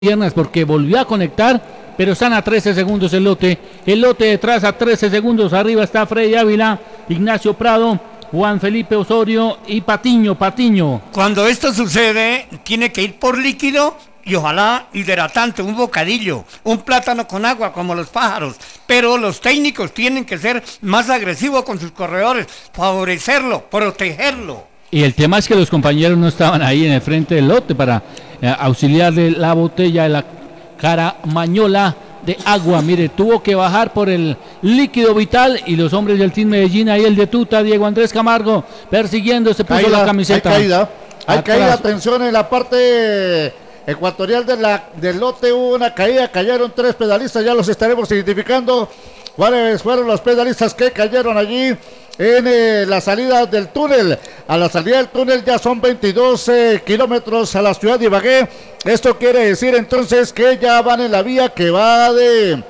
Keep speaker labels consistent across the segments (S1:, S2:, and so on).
S1: piernas porque volvió a conectar, pero están a 13 segundos el lote detrás a 13 segundos, arriba está Freddy Ávila, Ignacio Prado, Juan Felipe Osorio y Patiño.
S2: Cuando esto sucede, tiene que ir por líquido y ojalá hidratante, un bocadillo, un plátano con agua como los pájaros, pero los técnicos tienen que ser más agresivos con sus corredores, favorecerlo, protegerlo.
S1: Y el tema es que los compañeros no estaban ahí en el frente del lote para auxiliarle la botella de la caramañola de agua. Mire, tuvo que bajar por el líquido vital y los hombres del Team Medellín, ahí el de Tuta, Diego Andrés Camargo, persiguiendo, se puso la camiseta.
S3: Hay caída, atención en la parte ecuatorial del lote, hubo una caída, cayeron 3 pedalistas, ya los estaremos identificando. ¿Cuáles fueron los pedalistas que cayeron allí en la salida del túnel? A la salida del túnel ya son 22 kilómetros a la ciudad de Ibagué. Esto quiere decir entonces que ya van en la vía que va de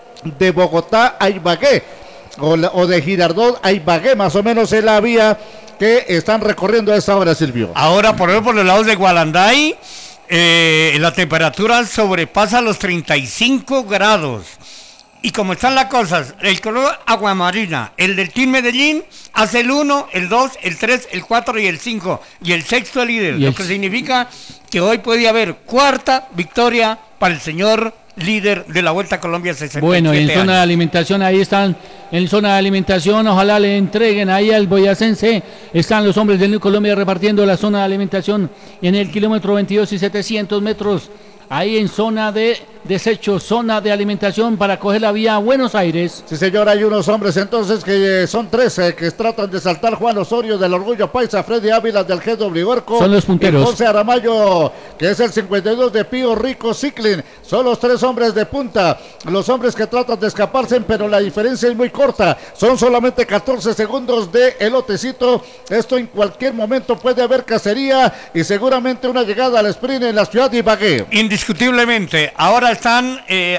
S3: Bogotá a Ibagué, o de Girardot a Ibagué, más o menos es la vía que están recorriendo a esta hora, Silvio.
S2: Ahora, por ejemplo, por los lados de Gualanday, la temperatura sobrepasa los 35 grados. Y como están las cosas, el color aguamarina, el del Team Medellín, hace el 1, el 2, el 3, el 4 y el 5. Y el sexto líder, lo que significa que hoy puede haber cuarta victoria para el señor líder de la Vuelta a Colombia 67
S1: Bueno, en
S2: años.
S1: zona de alimentación, ahí están, en zona de alimentación, ojalá le entreguen ahí al boyacense, están los hombres del New Colombia repartiendo la zona de alimentación en el kilómetro 22 y 700 metros. Ahí en zona de desecho, zona de alimentación para coger la vía a Buenos Aires.
S3: Sí, señor, hay unos hombres entonces que son 13 que tratan de saltar: Juan Osorio del Orgullo Paisa, Freddy Ávila del GW Orco.
S1: Son los punteros.
S3: Y José Aramayo, que es el 52 de Pío Rico Ciclin. Son los 3 hombres de punta, los hombres que tratan de escaparse, pero la diferencia es muy corta. Son solamente 14 segundos de el lotecito. Esto en cualquier momento puede haber cacería y seguramente una llegada al sprint en la ciudad de Ibagué.
S2: Indiscutiblemente, ahora están,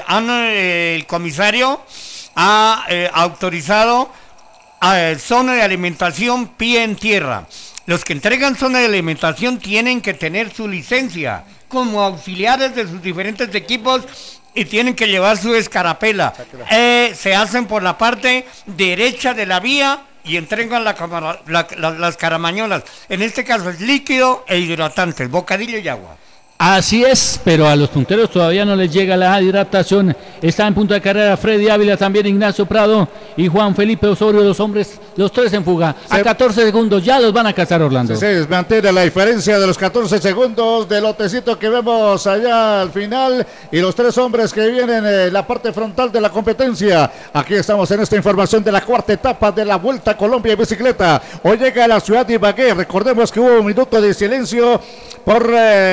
S2: el comisario ha autorizado zona de alimentación pie en tierra. Los que entregan zona de alimentación tienen que tener su licencia como auxiliares de sus diferentes equipos y tienen que llevar su escarapela. Se hacen por la parte derecha de la vía y entregan las caramañolas. En este caso es líquido e hidratante, bocadillo y agua.
S1: Así es, pero a los punteros todavía no les llega la hidratación. Está en punto de carrera Freddy Ávila, también Ignacio Prado y Juan Felipe Osorio, los hombres, los 3 en fuga. A 14 segundos ya los van a cazar, Orlando.
S3: Sí, mantiene la diferencia de los 14 segundos del lotecito que vemos allá al final y los 3 hombres que vienen en la parte frontal de la competencia. Aquí estamos en esta información de la cuarta etapa de la Vuelta a Colombia en bicicleta. Hoy llega a la ciudad de Ibagué. Recordemos que hubo un minuto de silencio por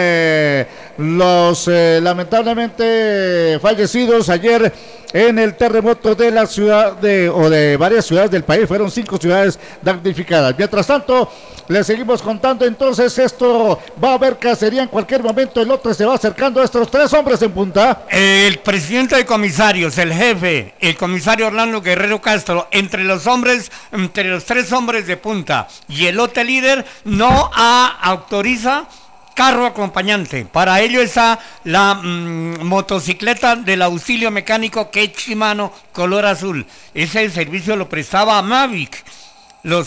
S3: los lamentablemente fallecidos ayer en el terremoto de la ciudad de varias ciudades del país. Fueron 5 ciudades damnificadas. Mientras tanto, le seguimos contando. Entonces esto va a haber cacería en cualquier momento. El otro se va acercando a estos 3 hombres en punta.
S2: El presidente de comisarios, el jefe, el comisario Orlando Guerrero Castro, entre los 3 hombres de punta y el lote líder no autoriza carro acompañante. Para ello está la motocicleta del auxilio mecánico que es Shimano color azul. Ese servicio lo prestaba a Mavic. Los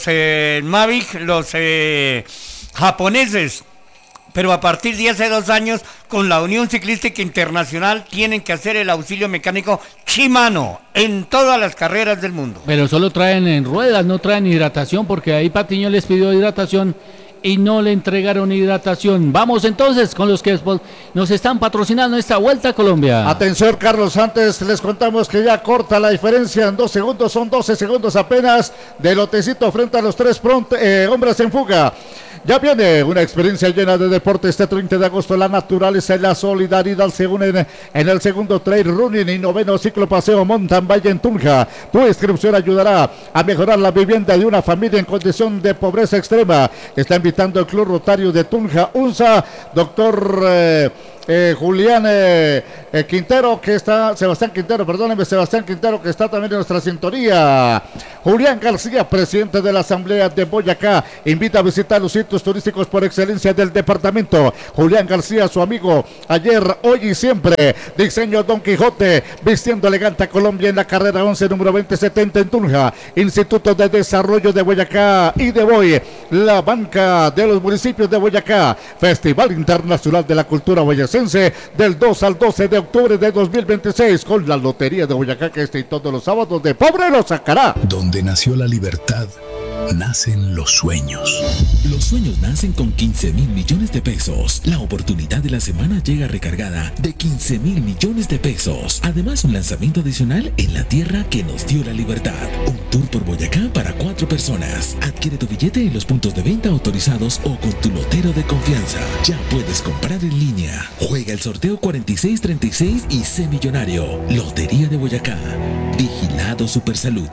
S2: japoneses. Pero a partir de hace 2 años, con la Unión Ciclística Internacional, tienen que hacer el auxilio mecánico Shimano en todas las carreras del mundo.
S1: Pero solo traen en ruedas, no traen hidratación, porque ahí Patiño les pidió hidratación y no le entregaron hidratación. Vamos entonces con los que nos están patrocinando esta Vuelta a Colombia.
S3: Atención, Carlos, antes les contamos que ya corta la diferencia en 2 segundos, son 12 segundos apenas de lotecito frente a los 3 hombres en fuga. Ya viene una experiencia llena de deporte este 30 de agosto. La naturaleza y la solidaridad se unen en el segundo trail running y 9º ciclo paseo mountain bike en Tunja. Tu inscripción ayudará a mejorar la vivienda de una familia en condición de pobreza extrema. Está invitando el Club Rotario de Tunja, UNSA, doctor Julián Quintero, que está, Sebastián Quintero, perdónenme, Sebastián Quintero, que está también en nuestra sintonía. Julián García, presidente de la Asamblea de Boyacá, invita a visitar los sitios turísticos por excelencia del departamento. Julián García, su amigo, ayer, hoy y siempre. Diseño Don Quijote, vistiendo elegante a Colombia en la carrera 11, número 2070 en Tunja. Instituto de Desarrollo de Boyacá y de Boy, la banca de los municipios de Boyacá. Festival Internacional de la Cultura Boyacense del 2 al 12 de octubre de 2026 con la Lotería de Boyacá, que y todos los sábados de pobre lo sacará.
S4: Donde nació la libertad, nacen los sueños.
S5: Los sueños nacen con 15,000 millones de pesos. La oportunidad de la semana llega recargada de 15,000 millones de pesos. Además, un lanzamiento adicional en la tierra que nos dio la libertad. Un tour por Boyacá para 4 personas. Adquiere tu billete en los puntos de venta autorizados o con tu lotero de confianza. Ya puedes comprar en línea. Juega el sorteo 4636 y sé millonario. Lotería de Boyacá. Vigilado Supersalud.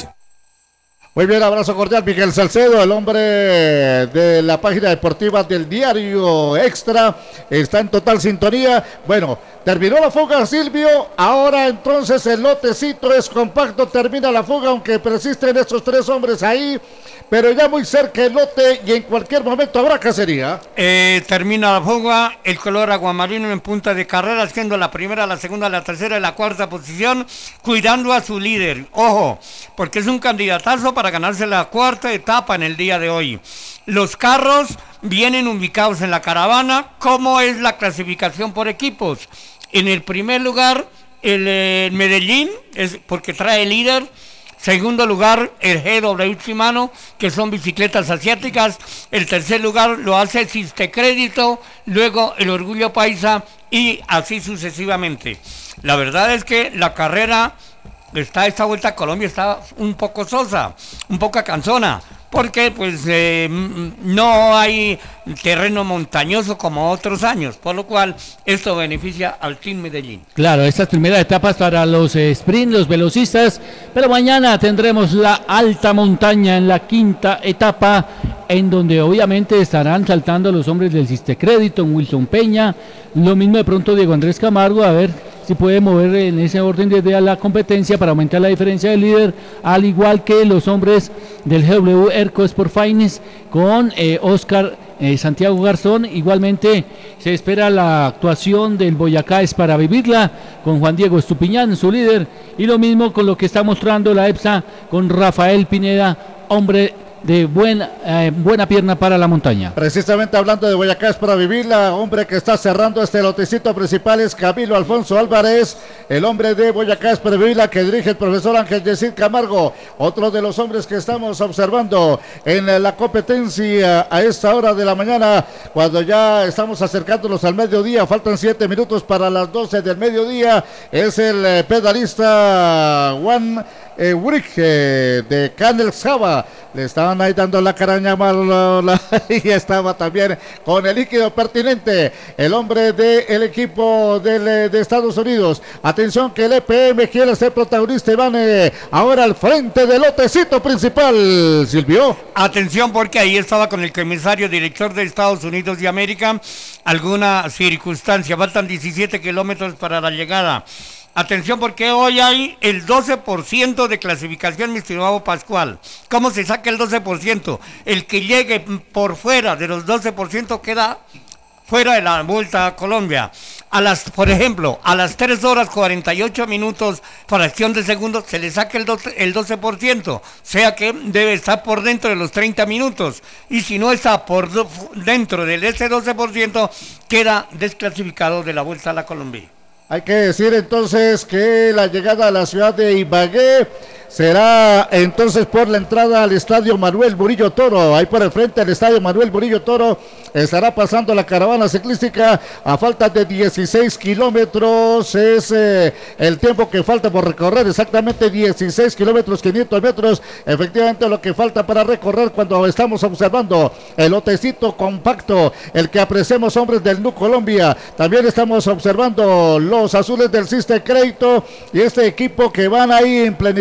S3: Muy bien, abrazo cordial, Miguel Salcedo, el hombre de la página deportiva del Diario Extra, está en total sintonía. Bueno, terminó la fuga, Silvio, ahora entonces el lotecito es compacto, termina la fuga, aunque persisten estos 3 hombres ahí, pero ya muy cerca el lote y en cualquier momento habrá cacería.
S2: Termina la fuga, el color aguamarino en punta de carrera, siendo la primera, la segunda, la tercera y la cuarta posición, cuidando a su líder. Ojo, porque es un candidatazo para ganarse la cuarta etapa en el día de hoy. Los carros vienen ubicados en la caravana. ¿Cómo es la clasificación por equipos? En el primer lugar, el Medellín, es porque trae líder. Segundo lugar, el GW Shimano, que son bicicletas asiáticas. El tercer lugar lo hace el Sistecrédito, luego el Orgullo Paisa y así sucesivamente. La verdad es que la carrera, esta vuelta a Colombia está un poco sosa, un poco cansona, porque pues no hay terreno montañoso como otros años, por lo cual esto beneficia al Team Medellín.
S1: Claro, estas primeras etapas para los sprint, los velocistas, pero mañana tendremos la alta montaña en la quinta etapa, en donde obviamente estarán saltando los hombres del Sistecrédito, Wilson Peña, lo mismo de pronto Diego Andrés Camargo, a ver si puede mover en ese orden desde la competencia para aumentar la diferencia del líder, al igual que los hombres del GW Erco Sport Finance con Oscar Santiago Garzón. Igualmente se espera la actuación del Boyacá es para vivirla con Juan Diego Estupiñán, su líder, y lo mismo con lo que está mostrando la EPSA con Rafael Pineda, hombre de buena pierna para la montaña.
S3: Precisamente hablando de Boyacá es para vivirla, hombre que está cerrando este lotecito principal es Camilo Alfonso Álvarez, el hombre de Boyacá es para vivirla que dirige el profesor Ángel Yesid Camargo, otro de los hombres que estamos observando en la competencia a esta hora de la mañana, cuando ya estamos acercándonos al mediodía, faltan 7 minutos para las 12 del mediodía, es el pedalista Juan Uric de Canel Java. Le estaban ahí dando la caraña y estaba también con el líquido pertinente el hombre del equipo de Estados Unidos. Atención que el EPM quiere ser protagonista y van ahora al frente del lotecito principal, Silvio.
S2: Atención porque ahí estaba con el comisario director de Estados Unidos de América, alguna circunstancia, faltan 17 kilómetros para la llegada. Atención porque hoy hay el 12% de clasificación, mi estimado Pascual. ¿Cómo se saca el 12%? El que llegue por fuera de los 12% queda fuera de la Vuelta a Colombia. Por ejemplo, a las 3 horas 48 minutos, fracción de segundo, se le saca el 12%. O sea que debe estar por dentro de los 30 minutos. Y si no está por dentro de ese 12%, queda desclasificado de la Vuelta a la Colombia.
S3: Hay que decir entonces que la llegada a la ciudad de Ibagué será entonces por la entrada al estadio Manuel Murillo Toro. Ahí por el frente del estadio Manuel Murillo Toro estará pasando la caravana ciclística a falta de 16 kilómetros. Es el tiempo que falta por recorrer, exactamente 16 kilómetros, 500 metros. Efectivamente lo que falta para recorrer cuando estamos observando el lotecito compacto, el que apreciamos hombres del NU Colombia. También estamos observando los azules del Sistecrédito y este equipo que van ahí en plenitud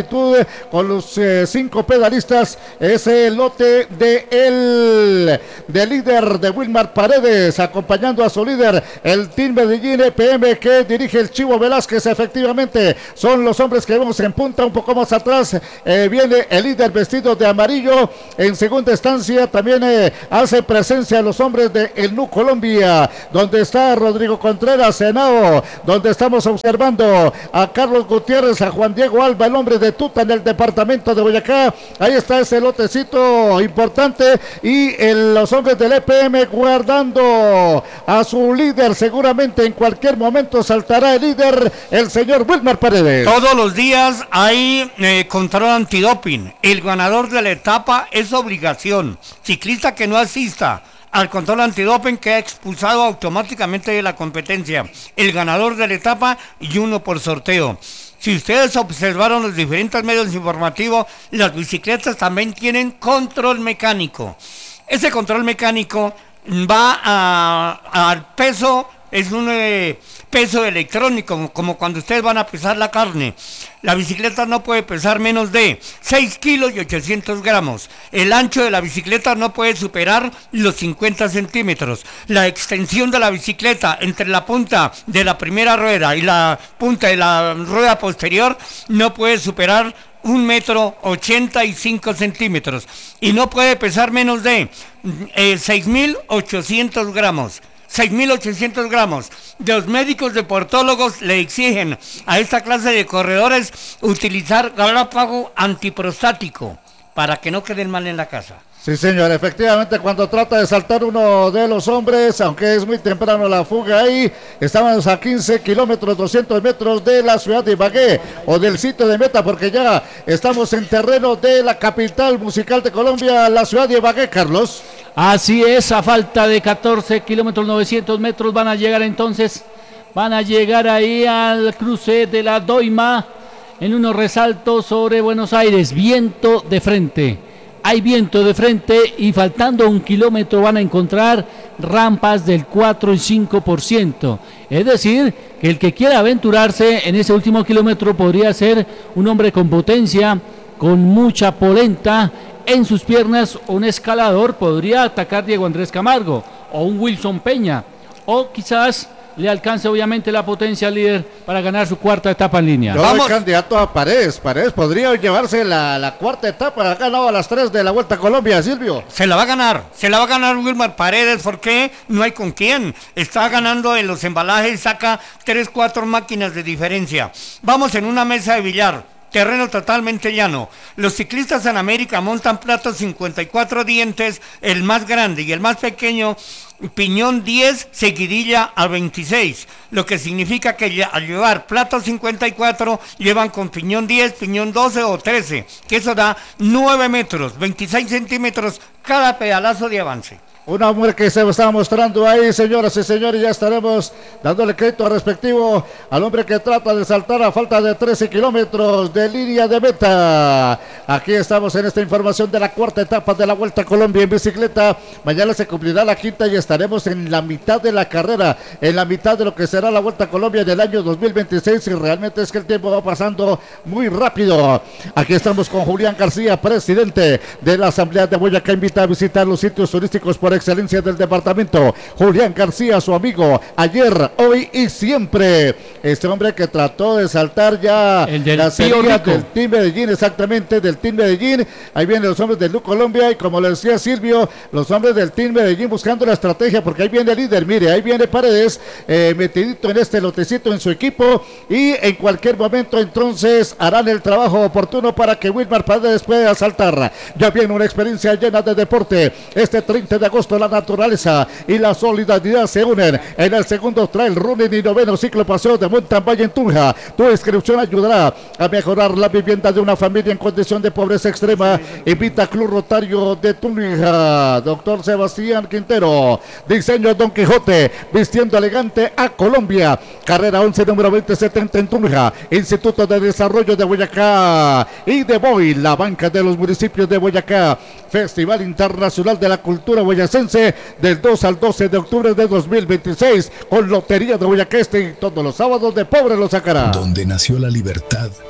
S3: con los 5 pedalistas. Ese lote del líder de Wilmar Paredes, acompañando a su líder, el Team Medellín EPM, que dirige el Chivo Velázquez. Efectivamente, son los hombres que vemos en punta. Un poco más atrás viene el líder vestido de amarillo. En segunda instancia también hace presencia los hombres de el NU Colombia, donde está Rodrigo Contreras Henao, donde estamos observando a Carlos Gutiérrez, a Juan Diego Alba, el hombre de Tuta en el departamento de Boyacá. Ahí está ese lotecito importante, y los hombres del EPM guardando a su líder. Seguramente en cualquier momento saltará el líder, el señor Wilmar Paredes.
S2: Todos los días hay control antidoping. El ganador de la etapa es obligación. Ciclista que no asista al control antidoping queda expulsado automáticamente de la competencia. El ganador de la etapa y uno por sorteo. Si ustedes observaron los diferentes medios informativos, las bicicletas también tienen control mecánico. Ese control mecánico va al peso, es un peso electrónico, como cuando ustedes van a pesar la carne. La bicicleta no puede pesar menos de 6 kilos y 800 gramos. El ancho de la bicicleta no puede superar los 50 centímetros. La extensión de la bicicleta entre la punta de la primera rueda y la punta de la rueda posterior no puede superar 1,85 m, y no puede pesar menos de 6.800 gramos. 6.800 gramos. Los médicos deportólogos le exigen a esta clase de corredores utilizar galápago antiprostático para que no queden mal en la casa.
S3: Sí, señor, efectivamente, cuando trata de saltar uno de los hombres, aunque es muy temprano la fuga ahí, estamos a 15 kilómetros, 200 metros de la ciudad de Ibagué, o del sitio de meta, porque ya estamos en terreno de la capital musical de Colombia, la ciudad de Ibagué, Carlos.
S1: Así es, a falta de 14 kilómetros, 900 metros van a llegar entonces, van a llegar ahí al cruce de la Doima, en unos resaltos sobre Buenos Aires, viento de frente. Hay viento de frente y faltando 1 kilómetro van a encontrar rampas del 4 y 5%. Es decir, que el que quiera aventurarse en ese último kilómetro podría ser un hombre con potencia, con mucha polenta en sus piernas. Un escalador podría atacar Diego Andrés Camargo o un Wilson Peña, o quizás le alcance obviamente la potencia al líder para ganar su cuarta etapa en línea.
S3: Yo soy candidato a Paredes podría llevarse la cuarta etapa, ha ganado a las 3 de la Vuelta a Colombia, Silvio.
S2: Se la va a ganar Wilmar Paredes, porque no hay con quién. Está ganando en los embalajes, saca 3-4 máquinas de diferencia. Vamos en una mesa de billar. Terreno totalmente llano. Los ciclistas en América montan platos 54 dientes, el más grande, y el más pequeño piñón 10, seguidilla a 26, lo que significa que al llevar platos 54 llevan con piñón 10, piñón 12 o 13, que eso da 9 metros, 26 centímetros cada pedalazo de avance.
S3: Una mujer que se está mostrando ahí, señoras y señores, ya estaremos dándole crédito respectivo al hombre que trata de saltar a falta de 13 kilómetros de línea de meta. Aquí estamos en esta información de la cuarta etapa de la Vuelta a Colombia en bicicleta. Mañana se cumplirá la quinta y estaremos en la mitad de la carrera, en la mitad de lo que será la Vuelta a Colombia del año 2026, y realmente es que el tiempo va pasando muy rápido. Aquí estamos con Julián García, presidente de la Asamblea de Boyacá, invita a visitar los sitios turísticos por excelencia del departamento. Julián García, su amigo, ayer, hoy y siempre. Este hombre que trató de saltar ya la serie del Team Medellín, exactamente, del Team Medellín. Ahí vienen los hombres del NU Colombia, y como le decía Silvio, los hombres del Team Medellín buscando la estrategia, porque ahí viene el líder, mire, ahí viene Paredes, metidito en este lotecito en su equipo, y en cualquier momento entonces harán el trabajo oportuno para que Wilmar Paredes pueda saltar. Ya viene una experiencia llena de deporte. Este 30 de agosto la naturaleza y la solidaridad se unen en el segundo trail running y noveno ciclo paseo de Mountain Valle en Tunja. Tu inscripción ayudará a mejorar la vivienda de una familia en condición de pobreza extrema. Invita a Club Rotario de Tunja. Doctor Sebastián Quintero. Diseño Don Quijote, vistiendo elegante a Colombia. Carrera 11, número 2070 en Tunja. Instituto de Desarrollo de Boyacá y de Boy, la banca de los municipios de Boyacá. Festival Internacional de la Cultura Boyacense del 2 al 12 de octubre de 2026, con Lotería de Boyacá Este, y todos los sábados de Pobre lo sacará.
S4: Donde nació la libertad,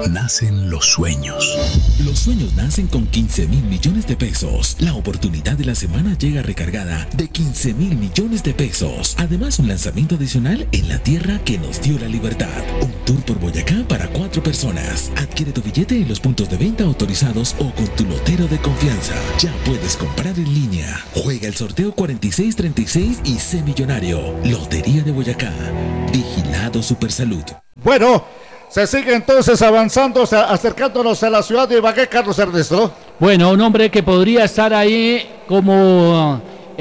S4: nacen los sueños.
S5: Los sueños nacen con 15,000 millones de pesos. La oportunidad de la semana llega recargada de 15,000 millones de pesos. Además, un lanzamiento adicional en la tierra que nos dio la libertad. Un tour por Boyacá para 4 personas. Adquiere tu billete en los puntos de venta autorizados o con tu lotero de confianza. Ya puedes comprar en línea. Juega el sorteo 4636 y sé millonario. Lotería de Boyacá. Vigilado Supersalud.
S3: Bueno, se sigue entonces avanzando, acercándonos a la ciudad de Ibagué, Carlos Ernesto.
S1: Bueno, un hombre que podría estar ahí como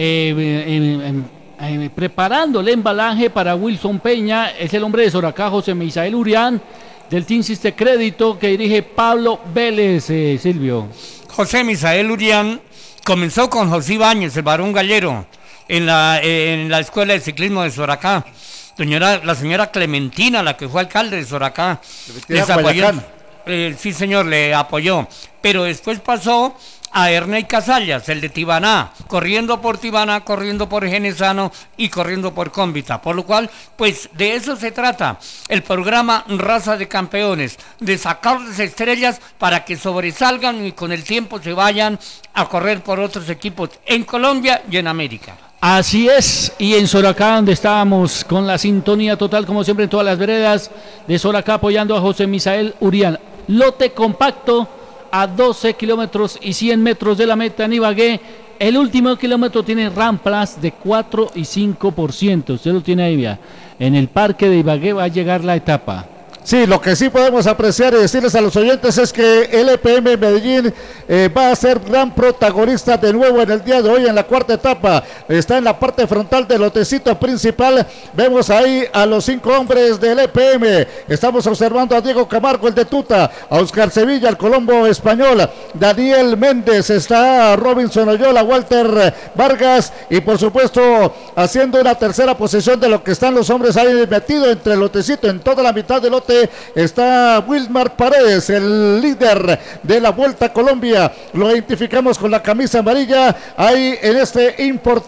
S1: preparando el embalaje para Wilson Peña es el hombre de Soracá, José Misael Urián, del Team Siste Crédito, que dirige Pablo Vélez, Silvio.
S2: José Misael Urián comenzó con José Ibáñez, el varón gallero, en la escuela de ciclismo de Soracá. La señora Clementina, la que fue alcalde de Soracá, les apoyó. Sí, señor, le apoyó. Pero después pasó a Ernei Casallas, el de Tibaná, corriendo por Tibaná, corriendo por Genesano y corriendo por Cómbita. Por lo cual, pues de eso se trata el programa Raza de Campeones, de sacarles estrellas para que sobresalgan y con el tiempo se vayan a correr por otros equipos en Colombia y en América.
S1: Así es, y en Soracá, donde estábamos con la sintonía total, como siempre en todas las veredas de Soracá, apoyando a José Misael Urián. Lote compacto a 12 kilómetros y 100 metros de la meta en Ibagué. El último kilómetro tiene rampas de 4 y 5%. Usted lo tiene ahí, vea. En el parque de Ibagué va a llegar la etapa.
S3: Sí, lo que sí podemos apreciar y decirles a los oyentes es que el EPM Medellín va a ser gran protagonista de nuevo en el día de hoy en la cuarta etapa. Está en la parte frontal del lotecito principal. Vemos ahí a los 5 hombres del EPM. Estamos observando a Diego Camargo, el de Tuta, a Oscar Sevilla, el colombo español, Daniel Méndez, está Robinson Oyola, Walter Vargas y por supuesto haciendo una tercera posesión de lo que están los hombres ahí metido entre el lotecito, en toda la mitad del lote. Está Wilmar Paredes, el líder de la Vuelta a Colombia. Lo identificamos con la camisa amarilla ahí en este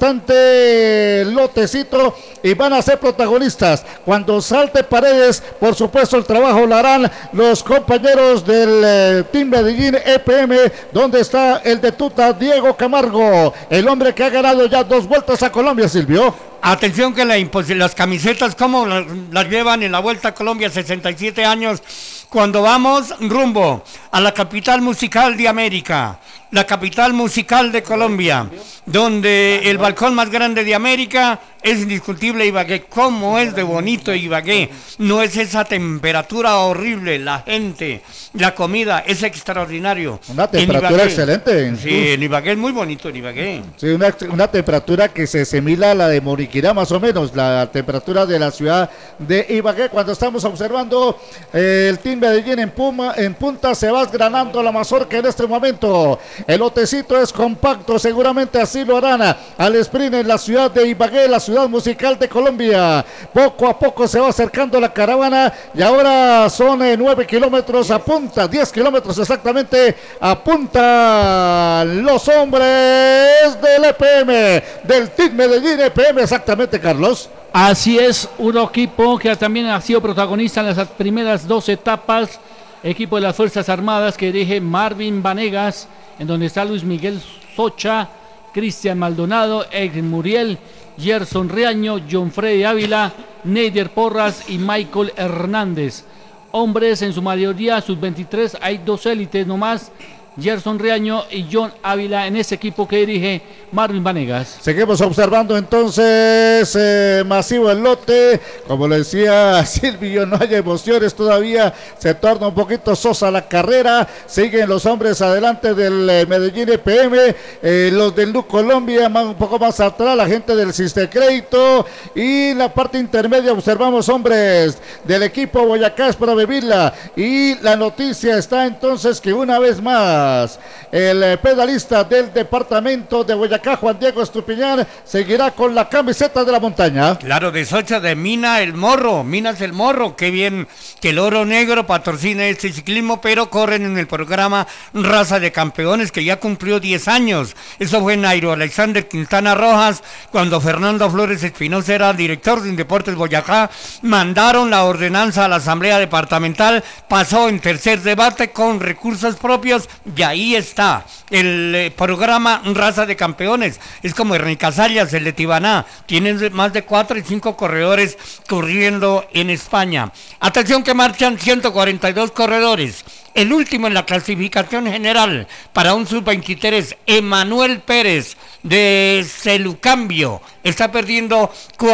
S3: importante lotecito y van a ser protagonistas. Cuando salte Paredes, por supuesto el trabajo lo harán los compañeros del Team Medellín EPM, donde está el de Tuta, Diego Camargo, el hombre que ha ganado ya 2 vueltas a Colombia, Silvio.
S2: Atención que las camisetas, como las llevan en la Vuelta a Colombia, 67 años, cuando vamos rumbo a la capital musical de América, la capital musical de Colombia, donde el balcón más grande de América es indiscutible Ibagué. ¿Cómo es de bonito Ibagué? No es esa temperatura horrible, la gente, la comida es extraordinario.
S3: Una temperatura excelente.
S2: Sí, en Ibagué es muy bonito, en Ibagué.
S3: Sí, una temperatura que se asimila a la de Moriquirá, más o menos, la temperatura de la ciudad de Ibagué. Cuando estamos observando el Team Medellín en punta, se va desgranando la mazorca en este momento. El lotecito es compacto, seguramente así lo harán al sprint en la ciudad de Ibagué, la ciudad musical de Colombia. Poco a poco se va acercando la caravana y ahora son 9 kilómetros a punta, 10 kilómetros exactamente a punta los hombres del EPM, del Team Medellín EPM, exactamente, Carlos.
S1: Así es, un equipo que también ha sido protagonista en las primeras 2 etapas, equipo de las Fuerzas Armadas que dirige Marvin Vanegas, en donde está Luis Miguel Socha, Cristian Maldonado, Ex Muriel, Gerson Riaño, John Freddy Ávila, Neider Porras y Michael Hernández. Hombres en su mayoría, sub-23, hay 2 élites nomás, Gerson Riaño y John Ávila en ese equipo que dirige Marvin Vanegas.
S3: Seguimos observando entonces masivo el lote, como le decía Silvio, no hay emociones todavía, se torna un poquito sosa la carrera, siguen los hombres adelante del Medellín EPM, los del NU Colombia un poco más atrás, la gente del Siste Crédito y la parte intermedia observamos hombres del equipo Boyacá es para vivirla y la noticia está entonces que una vez más el pedalista del departamento de Boyacá Boyacá, Juan Diego Estupiñán, seguirá con la camiseta de la montaña.
S2: Claro, de Socha de Minas el Morro, qué bien que el Oro Negro patrocine este ciclismo, pero corren en el programa Raza de Campeones, que ya cumplió 10 años. Eso fue Nairo Alexander Quintana Rojas, cuando Fernando Flores Espinosa era director de Deportes Boyacá, mandaron la ordenanza a la Asamblea Departamental, pasó en tercer debate con recursos propios, y ahí está el programa Raza de Campeones. Es como Hernán Casallas, el de Tibaná, tienen más de 4 y 5 corredores corriendo en España. Atención que marchan 142 corredores. El último en la clasificación general para un sub-23, Emanuel Pérez de Celucambio, está perdiendo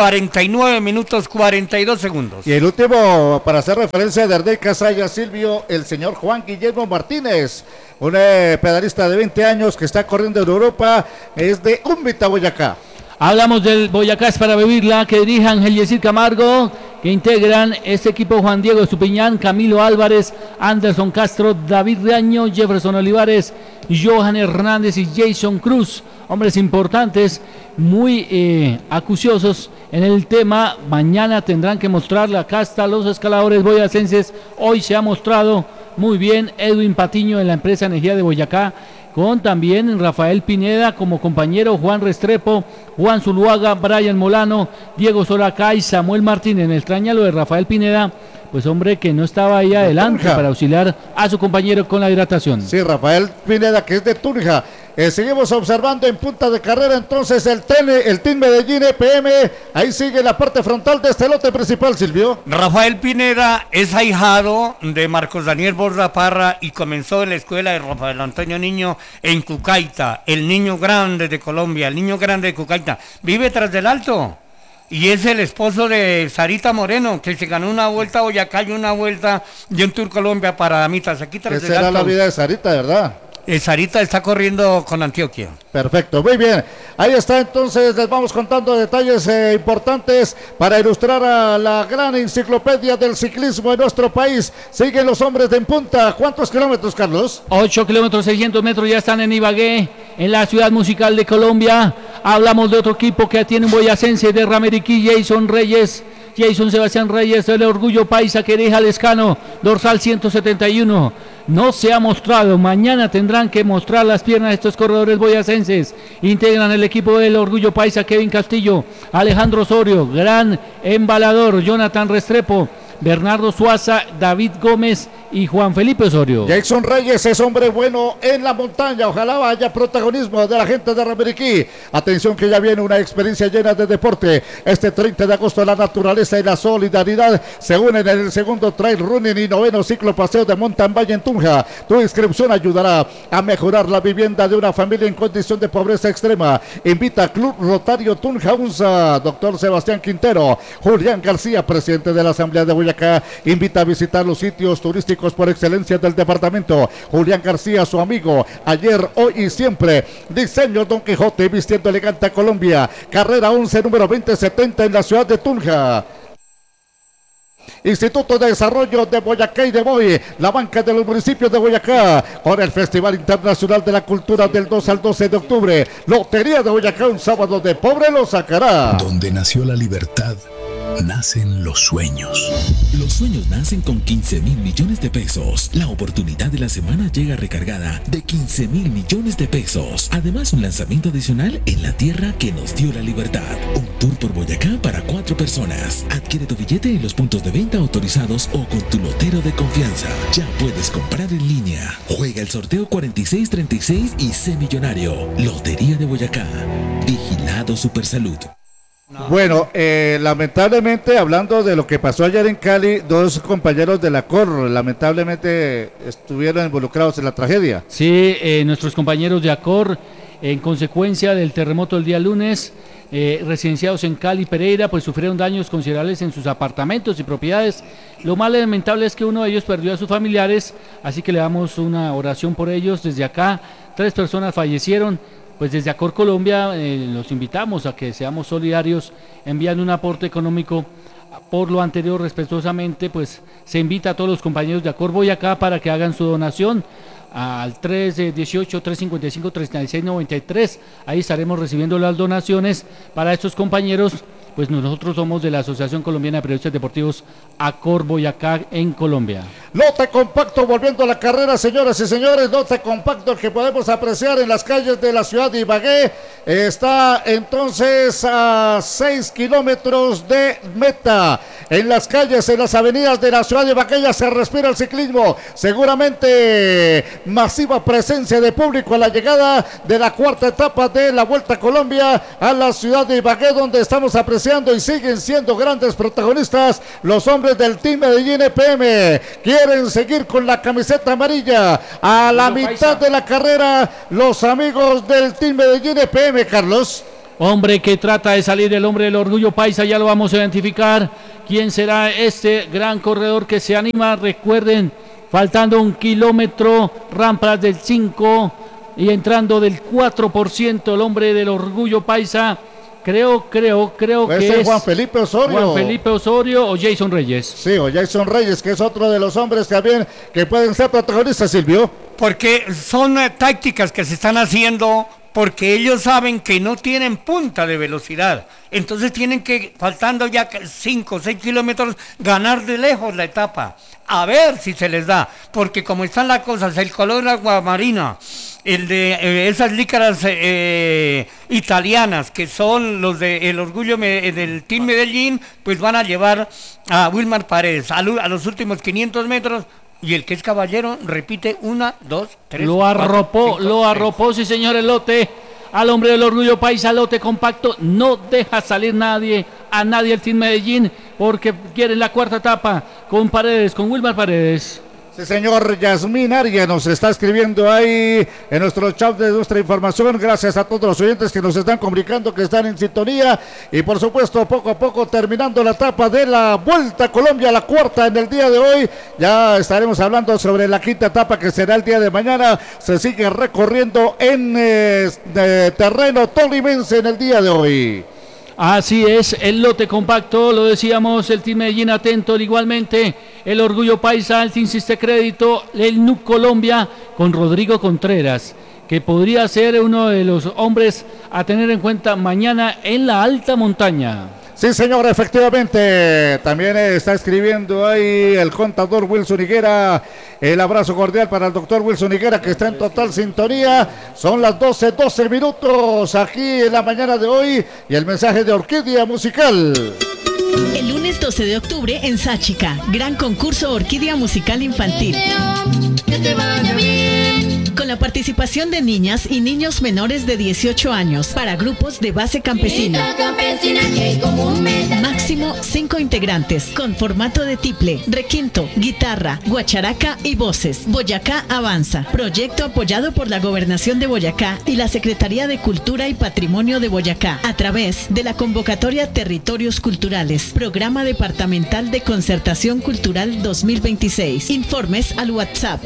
S2: 49 minutos 42 segundos.
S3: Y el último, para hacer referencia de Hernán Casallas, Silvio, el señor Juan Guillermo Martínez, un pedalista de 20 años que está corriendo en Europa, es de Úmbita, Boyacá.
S1: Hablamos del Boyacá es para vivirla, que dirige Ángel Yesir Camargo, que integran este equipo Juan Diego Estupiñán, Camilo Álvarez, Anderson Castro, David Reaño, Jefferson Olivares, Johan Hernández y Jason Cruz. Hombres importantes, muy acuciosos en el tema. Mañana tendrán que mostrarle a casta los escaladores boyacenses. Hoy se ha mostrado muy bien Edwin Patiño en la empresa Energía de Boyacá, con también Rafael Pineda como compañero, Juan Restrepo, Juan Zuluaga, Brian Molano, Diego Soraca y Samuel Martínez. Me extraña lo de Rafael Pineda, pues hombre que no estaba ahí adelante para auxiliar a su compañero con la hidratación.
S3: Sí, Rafael Pineda, que es de Tunja. Seguimos observando en punta de carrera entonces el Team Medellín EPM. Ahí sigue la parte frontal de este lote principal, Silvio.
S2: Rafael Pineda es ahijado de Marcos Daniel Borja Parra y comenzó en la escuela de Rafael Antonio Niño en Cucaita, el niño grande de Colombia, el niño grande de Cucaita. Vive tras del Alto. Y es el esposo de Sarita Moreno, que se ganó una vuelta a Boyacá y una vuelta de un Tour Colombia para damitas. Aquí tras del Alto.
S3: Esa era la vida de Sarita, ¿verdad?
S2: Sarita está corriendo con Antioquia.
S3: Perfecto, muy bien. Ahí está, entonces les vamos contando detalles importantes para ilustrar a la gran enciclopedia del ciclismo en nuestro país. Siguen los hombres de en punta. ¿Cuántos kilómetros, Carlos?
S1: 8 kilómetros, 600 metros, ya están en Ibagué, en la ciudad musical de Colombia. Hablamos de otro equipo que tiene un boyacense de Rameriquí, Jason Sebastián Reyes, el Orgullo Paisa, que deja Lescano, dorsal 171. No se ha mostrado, mañana tendrán que mostrar las piernas de estos corredores boyacenses. Integran el equipo del Orgullo Paisa, Kevin Castillo, Alejandro Osorio, gran embalador, Jonathan Restrepo, Bernardo Suaza, David Gómez y Juan Felipe Osorio.
S3: Jason Reyes es hombre bueno en la montaña. Ojalá haya protagonismo de la gente de Ramiriquí. Atención que ya viene una experiencia llena de deporte. Este 30 de agosto la naturaleza y la solidaridad se unen en el segundo trail running y noveno ciclo paseo de Mountain Valle en Tunja. Tu inscripción ayudará a mejorar la vivienda de una familia en condición de pobreza extrema. Invita a Club Rotario Tunja UNSA, doctor Sebastián Quintero. Julián García, presidente de la Asamblea de Boyacá, invita a visitar los sitios turísticos por excelencia del departamento. Julián García, su amigo, ayer, hoy y siempre. Diseño Don Quijote, vistiendo elegante a Colombia. Carrera 11, número 2070 en la ciudad de Tunja. Instituto de Desarrollo de Boyacá y de Boy, la banca de los municipios de Boyacá, con el Festival Internacional de la Cultura del 2 al 12 de octubre. Lotería de Boyacá, un sábado de pobre lo sacará.
S4: Donde nació la libertad, nacen los sueños.
S5: Los sueños nacen con 15,000 millones de pesos. La oportunidad de la semana llega recargada de 15,000 millones de pesos. Además, un lanzamiento adicional en la tierra que nos dio la libertad. Un tour por Boyacá para 4 personas. Adquiere tu billete en los puntos de venta autorizados o con tu lotero de confianza. Ya puedes comprar en línea. Juega el sorteo 4636 y sé millonario. Lotería de Boyacá. Vigilado Supersalud.
S3: Bueno, lamentablemente, hablando de lo que pasó ayer en Cali, 2 compañeros de la COR lamentablemente estuvieron involucrados en la tragedia.
S1: Sí, nuestros compañeros de ACOR, en consecuencia del terremoto el día lunes, residenciados en Cali, Pereira, pues sufrieron daños considerables en sus apartamentos y propiedades. Lo más lamentable es que uno de ellos perdió a sus familiares, así que le damos una oración por ellos desde acá. 3 personas fallecieron. Pues desde Acor Colombia los invitamos a que seamos solidarios enviando un aporte económico Por lo anterior, respetuosamente, pues se invita a todos los compañeros de Acor Boyacá para que hagan su donación al 318-355-3693. Ahí estaremos recibiendo las donaciones para estos compañeros. Pues nosotros somos de la Asociación Colombiana de Periodistas Deportivos Acor Boyacá en Colombia.
S3: Lote compacto volviendo a la carrera, señoras y señores. Lote compacto que podemos apreciar en las calles de la ciudad de Ibagué. Está entonces a 6 kilómetros de meta. En las calles, en las avenidas de la ciudad de Ibagué ya se respira el ciclismo. Seguramente masiva presencia de público a la llegada de la cuarta etapa de la Vuelta a Colombia a la ciudad de Ibagué, donde estamos apreciando y siguen siendo grandes protagonistas los hombres del Team Medellín EPM. Quieren seguir con la camiseta amarilla a la mitad de la carrera los amigos del Team Medellín EPM, Carlos.
S1: Hombre que trata de salir, el hombre del orgullo paisa, ya lo vamos a identificar. ¿Quién será este gran corredor que se anima? Recuerden, faltando 1 kilómetro, rampas del 5 y entrando del 4%, el hombre del orgullo paisa. Creo
S3: Puede
S1: que
S3: ser
S1: es
S3: Juan Felipe Osorio.
S1: Juan Felipe Osorio o Jason Reyes.
S3: Sí, o Jason Reyes, que es otro de los hombres también que pueden ser protagonistas, Silvio.
S2: Porque son tácticas que se están haciendo porque ellos saben que no tienen punta de velocidad. Entonces tienen que, faltando ya 5 o 6 kilómetros, ganar de lejos la etapa. A ver si se les da. Porque como están las cosas, el color aguamarina, el de esas lícaras italianas, que son los del orgullo del Team Medellín, pues van a llevar a Wilmar Paredes a los últimos 500 metros. Y el que es caballero repite 1, 2, 3.
S1: Lo arropó, sí señor, el lote. Al hombre del orgullo paisa, lote compacto. No deja salir a nadie el Team Medellín, porque quieren la cuarta etapa con Paredes, con Wilmar Paredes.
S3: Sí, señor. Yasmín Aria nos está escribiendo ahí en nuestro chat de nuestra información. Gracias a todos los oyentes que nos están comunicando, que están en sintonía. Y por supuesto, poco a poco terminando la etapa de la Vuelta a Colombia, la cuarta en el día de hoy. Ya estaremos hablando sobre la quinta etapa, que será el día de mañana. Se sigue recorriendo en terreno tolimense en el día de hoy.
S1: Así es, el lote compacto, lo decíamos, el Team Medellín atento, igualmente el orgullo paisa, el Team Siste Crédito, el NUC Colombia con Rodrigo Contreras, que podría ser uno de los hombres a tener en cuenta mañana en la alta montaña.
S3: Sí, señor, efectivamente. También está escribiendo ahí el contador Wilson Higuera. El abrazo cordial para el doctor Wilson Higuera, que está en total sintonía. Son las 12 minutos aquí en la mañana de hoy. Y el mensaje de Orquídea Musical.
S6: El lunes 12 de octubre en Sáchica, gran concurso Orquídea Musical Infantil. Que te vaya bien. Con la participación de niñas y niños menores de 18 años para grupos de base campesina. Máximo 5 integrantes con formato de tiple, requinto, guitarra, guacharaca y voces. Boyacá Avanza. Proyecto apoyado por la Gobernación de Boyacá y la Secretaría de Cultura y Patrimonio de Boyacá a través de la convocatoria Territorios Culturales. Programa Departamental de Concertación Cultural 2026. Informes al WhatsApp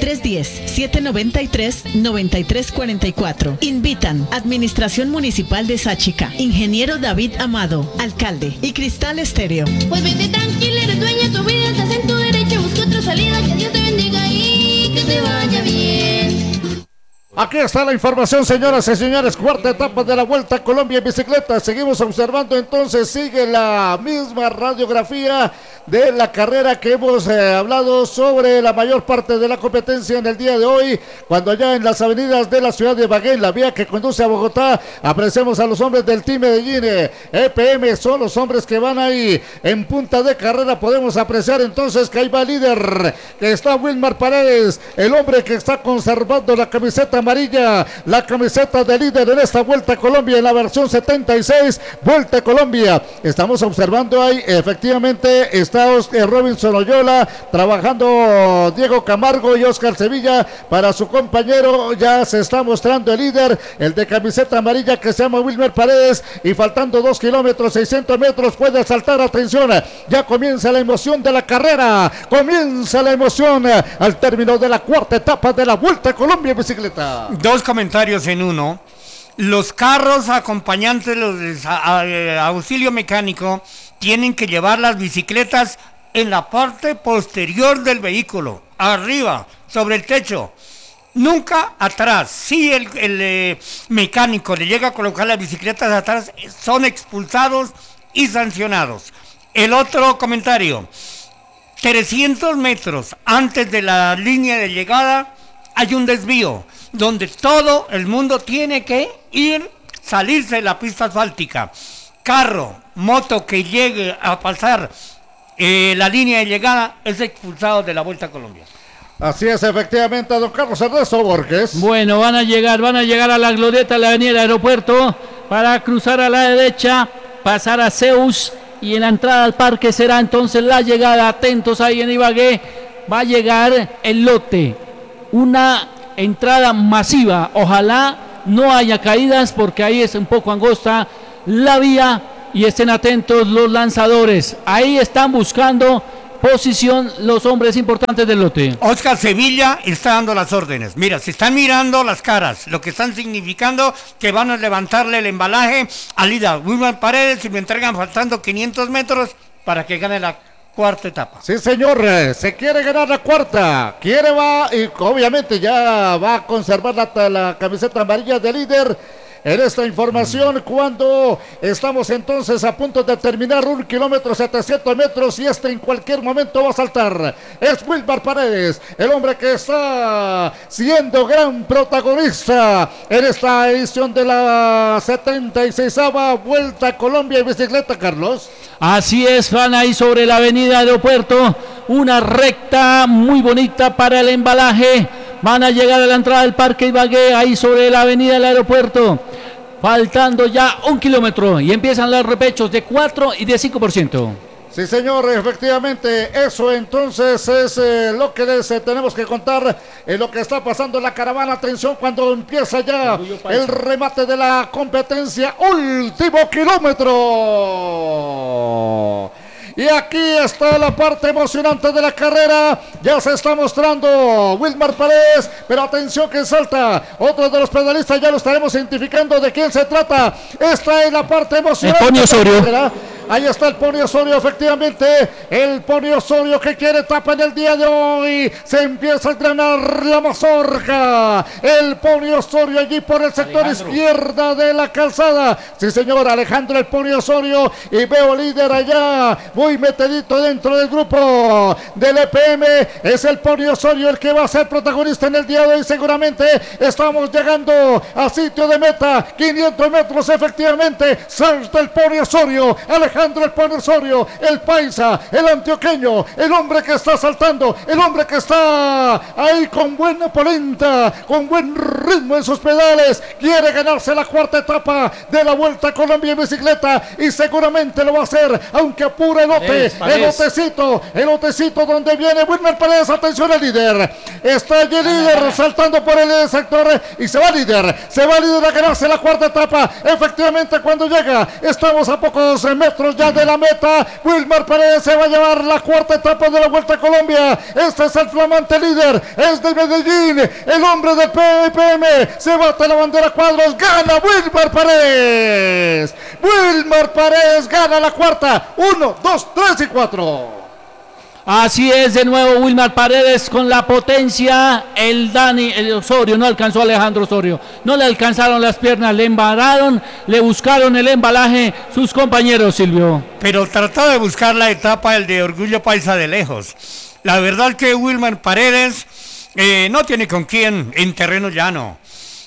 S6: 310-793-9344. Invitan Administración Municipal de Sáchica, Ingeniero David Amado, Alcalde, y Cristal Estéreo.
S7: Pues vete tranquila, eres dueña de tu vida, estás en tu derecho, busca otra salida, que Dios te bendiga y que te vaya bien.
S3: Aquí está la información, señoras y señores. Cuarta etapa de la Vuelta a Colombia en bicicleta. Seguimos observando, entonces sigue la misma radiografía de la carrera que hemos hablado sobre la mayor parte de la competencia en el día de hoy, cuando allá en las avenidas de la ciudad de Ibagué, en la vía que conduce a Bogotá, apreciamos a los hombres del Team Medellín EPM. Son los hombres que van ahí en punta de carrera. Podemos apreciar entonces que ahí va el líder, que está Wilmar Paredes, el hombre que está conservando la camiseta amarilla, la camiseta de líder en esta Vuelta a Colombia en la versión 76, Vuelta a Colombia. Estamos observando ahí, efectivamente, está Robinson Oyola, trabajando Diego Camargo y Oscar Sevilla para su compañero. Ya se está mostrando el líder, el de camiseta amarilla, que se llama Wilmer Paredes, y faltando 2 kilómetros, 600 metros, puede saltar. Atención, ya comienza la emoción de la carrera, comienza la emoción al término de la cuarta etapa de la Vuelta a Colombia en bicicleta.
S2: 2 comentarios en uno. Los carros acompañantes, los de auxilio mecánico, tienen que llevar las bicicletas en la parte posterior del vehículo, arriba, sobre el techo. Nunca atrás. Si el mecánico le llega a colocar las bicicletas atrás, son expulsados y sancionados. El otro comentario, 300 metros antes de la línea de llegada hay un desvío donde todo el mundo tiene que salirse de la pista asfáltica. Carro, moto que llegue a pasar la línea de llegada es expulsado de la Vuelta a Colombia.
S3: Así es, efectivamente, don Carlos Ernesto Borges.
S1: Bueno, van a llegar a la glorieta, a la avenida del aeropuerto, para cruzar a la derecha, pasar a Zeus, y en la entrada al parque será entonces la llegada. Atentos ahí en Ibagué, va a llegar el lote, una entrada masiva. Ojalá no haya caídas, porque ahí es un poco angosta la vía, y estén atentos los lanzadores. Ahí están buscando posición los hombres importantes del lote.
S2: Oscar Sevilla está dando las órdenes. Mira, se están mirando las caras, lo que están significando que van a levantarle el embalaje al líder Wilmar Paredes, y me entregan faltando 500 metros para que gane la cuarta etapa.
S3: Sí, señor, se quiere ganar la cuarta, va, y obviamente ya va a conservar la camiseta amarilla de líder. En esta información, cuando estamos entonces a punto de terminar 1 kilómetro 700 metros, y en cualquier momento va a saltar, es Wilmar Paredes, el hombre que está siendo gran protagonista en esta edición de la 76ª Vuelta a Colombia en bicicleta, Carlos.
S1: Así es, van ahí sobre la avenida Aeropuerto, una recta muy bonita para el embalaje. Van a llegar a la entrada del Parque Ibagué, ahí sobre la avenida del Aeropuerto, faltando ya 1 kilómetro, y empiezan los repechos de 4 y de 5%.
S3: Sí, señor, efectivamente, eso entonces es lo que les tenemos que contar en lo que está pasando en la caravana. Atención cuando empieza ya el remate de la competencia, último kilómetro. Y aquí está la parte emocionante de la carrera. Ya se está mostrando Wilmar Paredes, pero atención que salta otro de los pedalistas. Ya lo estaremos identificando de quién se trata. Esta es la parte emocionante.
S1: El Pony Osorio.
S3: Ahí está el Pony Osorio, efectivamente. El Pony Osorio que quiere etapa en el día de hoy. Se empieza a granar la mazorca. El Pony Osorio allí por el sector izquierda de la calzada. Sí, señor, Alejandro el Pony Osorio. Y veo líder allá, muy metidito dentro del grupo del EPM. Es el Pony Osorio el que va a ser protagonista en el día de hoy. Seguramente estamos llegando a sitio de meta. 500 metros, efectivamente. Salta el Pony Osorio. Alejandro el Pony Osorio, el paisa, el antioqueño, el hombre que está saltando, el hombre que está ahí con buena polenta, con buen ritmo en sus pedales. Quiere ganarse la cuarta etapa de la Vuelta a Colombia en bicicleta, y seguramente lo va a hacer, aunque apura el lote, el lotecito donde viene Wilmar Paredes. Atención al líder, está allí el líder saltando por el sector, y se va líder a ganarse la cuarta etapa. Efectivamente, cuando llega, estamos a pocos metros ya de la meta. Wilmar Paredes se va a llevar la cuarta etapa de la Vuelta a Colombia. Este es el flamante líder, es de Medellín, el hombre del PPM. Se bate la bandera cuadros, gana Wilmar Paredes. Wilmar Paredes gana la cuarta. 1, 2, 3 y 4.
S1: Así es, de nuevo Wilmar Paredes con la potencia. El Osorio no alcanzó a Alejandro Osorio, no le alcanzaron las piernas, le embararon, le buscaron el embalaje sus compañeros, Silvio.
S2: Pero trató de buscar la etapa, el de Orgullo Paisa, de lejos. La verdad que Wilmar Paredes no tiene con quién en terreno llano.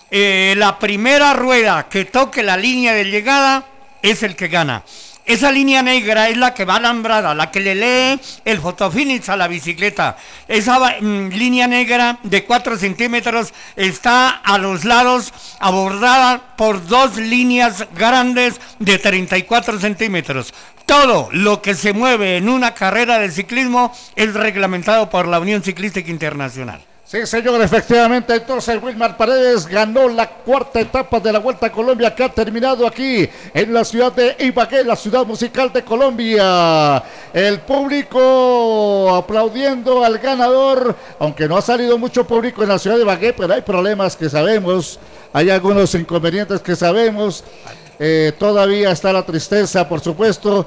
S2: La primera rueda que toque la línea de llegada es el que gana. Esa línea negra es la que va alambrada, la que le lee el fotofinish a la bicicleta. Esa línea negra de 4 centímetros está a los lados abordada por 2 líneas grandes de 34 centímetros. Todo lo que se mueve en una carrera de ciclismo es reglamentado por la Unión Ciclística Internacional.
S3: Sí, señor, efectivamente, entonces Wilmar Paredes ganó la cuarta etapa de la Vuelta a Colombia, que ha terminado aquí en la ciudad de Ibagué, la ciudad musical de Colombia. El público aplaudiendo al ganador, aunque no ha salido mucho público en la ciudad de Ibagué, pero hay problemas que sabemos, hay algunos inconvenientes que sabemos. todavía está la tristeza, por supuesto,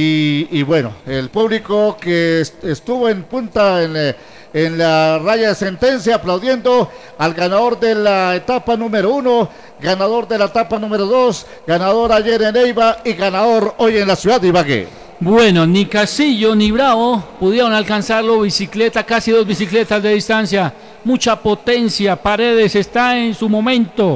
S3: y bueno, el público que estuvo en punta en la raya de sentencia aplaudiendo al ganador de la etapa número 1, ganador de la etapa número 2, ganador ayer en Neiva y ganador hoy en la ciudad de Ibagué.
S1: Bueno, ni Casillo ni Bravo pudieron alcanzarlo, bicicleta, casi 2 bicicletas de distancia, mucha potencia, Paredes está en su momento,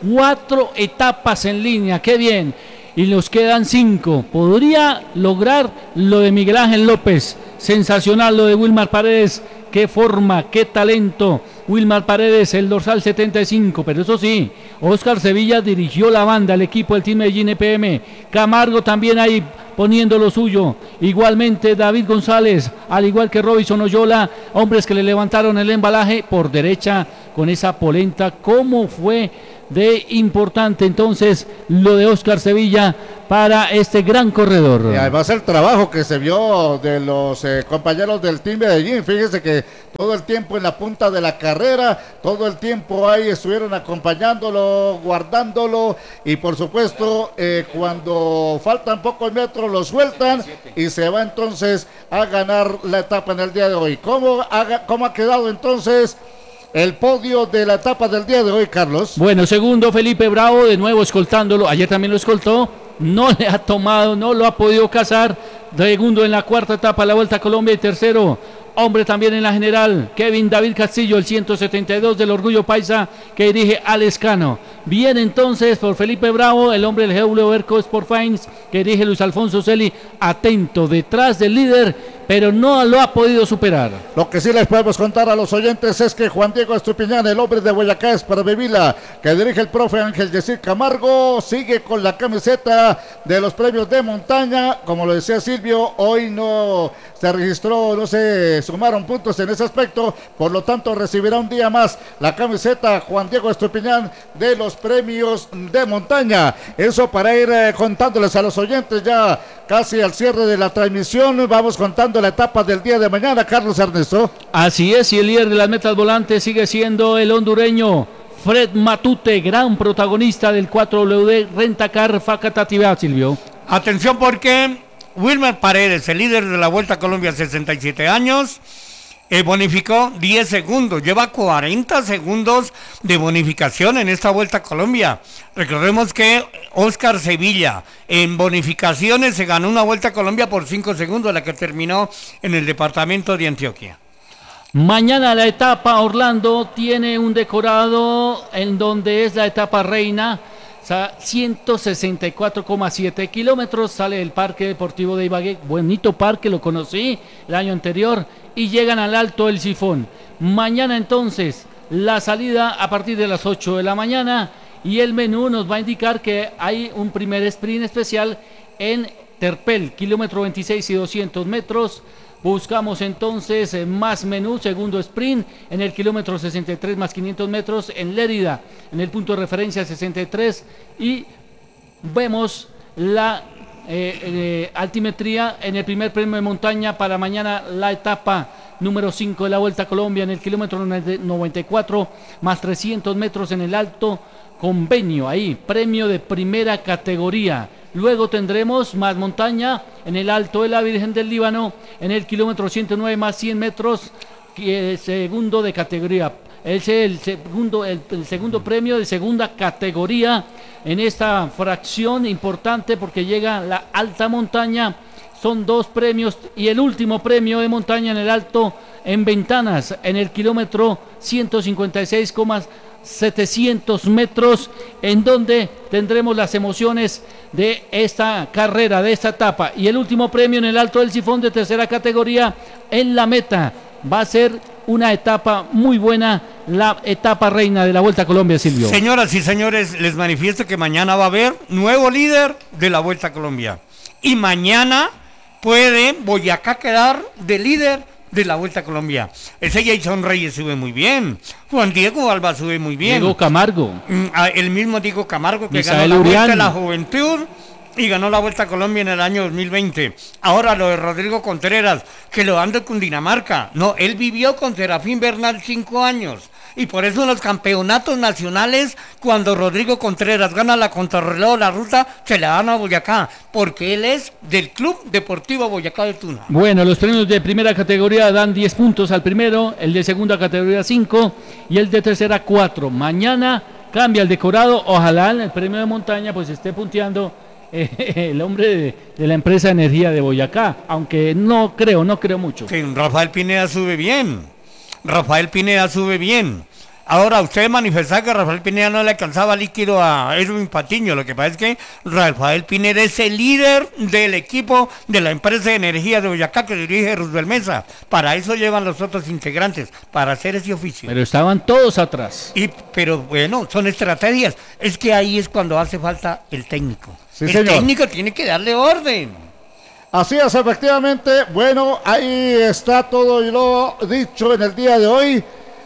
S1: 4 etapas en línea, qué bien, y nos quedan 5, podría lograr lo de Miguel Ángel López, sensacional lo de Wilmar Paredes, qué forma, qué talento, Wilmar Paredes, el dorsal 75, pero eso sí, Oscar Sevilla dirigió la banda, el equipo del Team Medellín EPM, Camargo también ahí poniendo lo suyo, igualmente David González, al igual que Robinson Oyola, hombres que le levantaron el embalaje por derecha con esa polenta, cómo fue de importante entonces lo de Oscar Sevilla para este gran corredor.
S3: Y además el trabajo que se vio de los compañeros del Team Medellín, fíjense que todo el tiempo en la punta de la carrera, todo el tiempo ahí estuvieron acompañándolo, guardándolo, y por supuesto cuando faltan pocos metros lo sueltan y se va entonces a ganar la etapa en el día de hoy. ¿Cómo ha quedado entonces el podio de la etapa del día de hoy, Carlos?
S1: Bueno, segundo Felipe Bravo, de nuevo escoltándolo, ayer también lo escoltó, no le ha tomado, no lo ha podido cazar, segundo en la cuarta etapa de la Vuelta a Colombia y tercero, hombre también en la general, Kevin David Castillo, el 172 del Orgullo Paisa, que dirige Alex Cano. Bien entonces por Felipe Bravo, el hombre del GW Erco Sport Fines, que dirige Luis Alfonso Celi, atento detrás del líder, pero no lo ha podido superar.
S3: Lo que sí les podemos contar a los oyentes es que Juan Diego Estupiñán, el hombre de Boyacá, Esparvivila, que dirige el profe Ángel Yesir Camargo, sigue con la camiseta de los premios de montaña. Como lo decía Silvio, hoy no se registró, no se sumaron puntos en ese aspecto, por lo tanto recibirá un día más la camiseta Juan Diego Estupiñán de los premios de montaña. Eso para ir contándoles a los oyentes ya casi al cierre de la transmisión. Vamos contando la etapa del día de mañana, Carlos Ernesto.
S1: Así es, y el líder de las metas volantes sigue siendo el hondureño Fred Matute, gran protagonista del 4WD Rentacar Facatativá, Silvio.
S2: Atención porque Wilmer Paredes, el líder de la Vuelta a Colombia, 67 años, bonificó 10 segundos, lleva 40 segundos de bonificación en esta Vuelta a Colombia. Recordemos que Oscar Sevilla en bonificaciones se ganó una Vuelta a Colombia por 5 segundos, la que terminó en el departamento de Antioquia.
S1: Mañana la etapa Orlando tiene un decorado en donde es la etapa reina, 164,7 kilómetros, sale del Parque Deportivo de Ibagué, bonito parque, lo conocí el año anterior, y llegan al Alto del Sifón. Mañana entonces la salida a partir de las 8 de la mañana y el menú nos va a indicar que hay un primer sprint especial en Terpel, kilómetro 26 y 200 metros. Buscamos entonces más menú, segundo sprint en el kilómetro 63 más 500 metros en Lérida, en el punto de referencia 63, y vemos la altimetría en el primer premio de montaña para mañana, la etapa número 5 de la Vuelta a Colombia en el kilómetro 94 más 300 metros en el Alto Convenio, ahí premio de primera categoría. Luego tendremos más montaña en el Alto de la Virgen del Líbano en el kilómetro 109 más 100 metros, segundo de categoría. Es el segundo premio de segunda categoría en esta fracción importante porque llega la alta montaña. Son 2 premios y el último premio de montaña en el Alto en Ventanas en el kilómetro 156,700 metros, en donde tendremos las emociones de esta carrera, de esta etapa, y el último premio en el Alto del Sifón de tercera categoría en la meta. Va a ser una etapa muy buena, la etapa reina de la Vuelta a Colombia, Silvio.
S2: Señoras y señores, les manifiesto que mañana va a haber nuevo líder de la Vuelta a Colombia, y mañana puede Boyacá quedar de líder de la Vuelta a Colombia. Ese Jason Reyes sube muy bien, Juan Diego Alba sube muy bien,
S1: Diego Camargo,
S2: el mismo Diego Camargo que
S1: Misael
S2: ganó la
S1: Urián.
S2: Vuelta a la Juventud y ganó la Vuelta a Colombia en el año 2020. Ahora lo de Rodrigo Contreras, que lo anda con Cundinamarca. No, él vivió con Serafín Bernal 5 años Y por eso en los campeonatos nacionales, cuando Rodrigo Contreras gana la contrarreloj, la ruta, se la dan a Boyacá, porque él es del Club Deportivo Boyacá de Tuna.
S1: Bueno, los premios de primera categoría dan 10 puntos al primero, el de segunda categoría 5 y el de tercera 4. Mañana cambia el decorado, ojalá en el premio de montaña pues esté punteando el hombre de la empresa de energía de Boyacá, aunque no creo mucho.
S2: Sí, Rafael Pineda sube bien. Ahora, usted manifestaba que Rafael Pineda no le alcanzaba líquido a Edwin Patiño. Lo que pasa es que Rafael Pineda es el líder del equipo de la empresa de energía de Boyacá que dirige Roosevelt Mesa. Para eso llevan los otros integrantes, para hacer ese oficio.
S1: Pero estaban todos atrás.
S2: Pero bueno, son estrategias. Es que ahí es cuando hace falta el técnico.
S3: Sí,
S2: el
S3: señor.
S2: técnico tiene que darle orden.
S3: Así es, efectivamente. Bueno, ahí está todo lo dicho en el día de hoy.